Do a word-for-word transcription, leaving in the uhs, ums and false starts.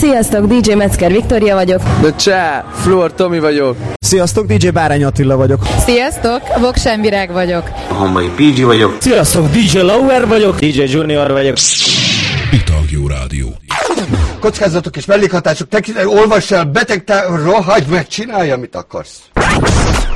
Sziasztok, dé dzsé Metzger Viktória vagyok. De csá, Fluor Tomi vagyok. Sziasztok, dé dzsé Bárány Attila vagyok. Sziasztok, Voksen Virág vagyok. Hombai pé gé vagyok. Sziasztok, dé dzsé Lauer vagyok. dé dzsé Junior vagyok. Pitagyo Rádió. Kockázatok és mellékhatások tekintetében olvass el, beteg, rohagy meg, csinálj, amit akarsz.